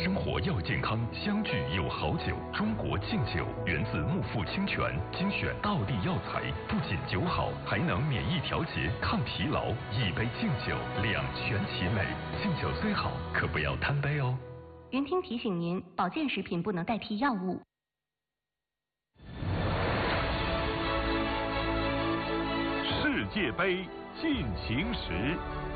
生活要健康，相聚有好酒。中国敬酒源自木富清泉，精选道地药材，不仅酒好，还能免疫调节、抗疲劳。一杯敬酒，两全其美。敬酒虽好，可不要贪杯哦。 云听提醒您，保健食品不能代替药物。 世界杯进行时。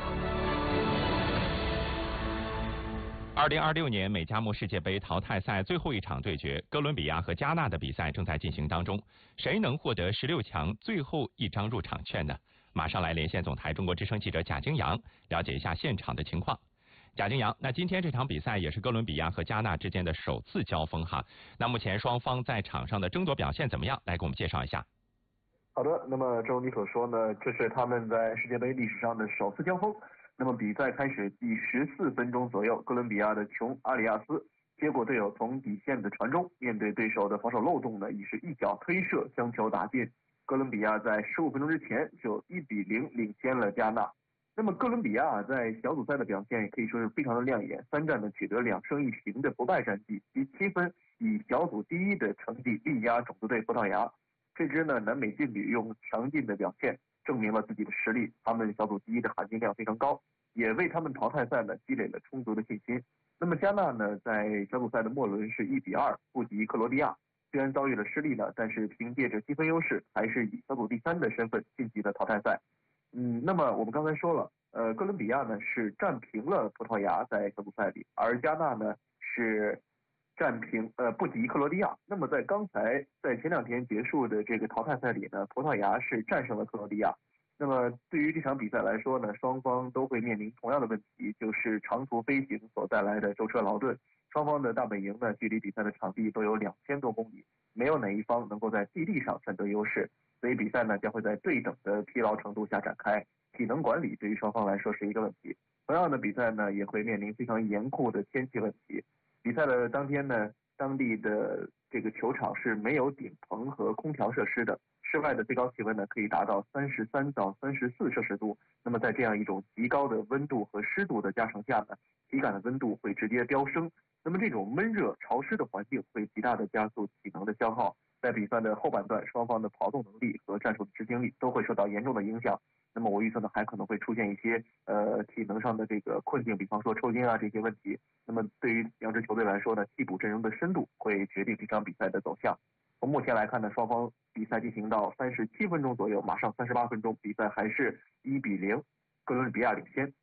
2026年美加墨世界杯淘汰赛最后一场对决，哥伦比亚和加纳的比赛正在进行当中。谁能获得16强最后一张入场券呢？马上来连线总台中国之声记者贾京阳，了解一下现场的情况。贾京阳，那今天这场比赛也是哥伦比亚和加纳之间的首次交锋哈。那目前双方在场上的争夺表现怎么样？来给我们介绍一下。 好的，那么正如你所说呢，这是他们在世界杯历史上的首次交锋。那么比赛开始第14分钟左右，哥伦比亚的琼阿里亚斯接过队友从底线的传中，面对对手的防守漏洞呢，已是一脚推射将球打进。哥伦比亚在15分钟之前就1-0领先了加纳。那么哥伦比亚在小组赛的表现也可以说是非常的亮眼，3战呢取得2胜1平的不败战绩，积7分，以小组第一的成绩力压种子队葡萄牙。这支呢南美劲旅用强劲的表现证明了自己的实力，他们小组第一的含金量非常高，也为他们淘汰赛呢积累了充足的信心。那么加纳呢在小组赛的末轮是1-2不敌克罗地亚，虽然遭遇了失利呢，但是凭借着积分优势，还是以小组第3的身份晋级了淘汰赛。那么我们刚才说了，哥伦比亚呢是战平了葡萄牙在小组赛里，而加纳呢是战平不敌克罗地亚。那么在前2天结束的这个淘汰赛里呢，葡萄牙是战胜了克罗地亚。那么对于这场比赛来说呢，双方都会面临同样的问题，就是长途飞行所带来的舟车劳顿。双方的大本营呢，距离比赛的场地都有2000多公里，没有哪一方能够在地利上占得优势，所以比赛呢将会在对等的疲劳程度下展开。体能管理对于双方来说是一个问题。同样的比赛呢，也会面临非常严酷的天气问题。比赛的当天呢，当地的这个球场是没有顶棚和空调设施的，室外的最高气温呢可以达到33到34摄氏度。那么在这样一种极高的温度和湿度的加成下呢，体感的温度会直接飙升。那么这种闷热潮湿的环境会极大的加速体能的消耗，在比赛的后半段，双方的跑动能力和战术的执行力都会受到严重的影响。那么我预测呢，还可能会出现一些体能上的这个困境，比方说抽筋啊这些问题。那么对于两支球队来说呢，替补阵容的深度会决定这场比赛的走向。从目前来看呢，双方比赛进行到37分钟左右，马上38分钟，比赛还是1-0，哥伦比亚领先。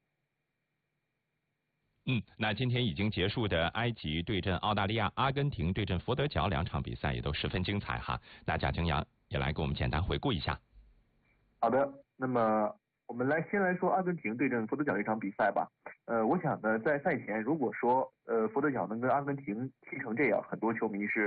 那今天已经结束的埃及对阵澳大利亚、阿根廷对阵佛得角2场比赛也都十分精彩哈。那贾京阳也来给我们简单回顾一下。 好的，那么我们先来说阿根廷对阵佛得角这场比赛吧。我想呢，在赛前如果说佛得角能跟阿根廷踢成这样，很多球迷是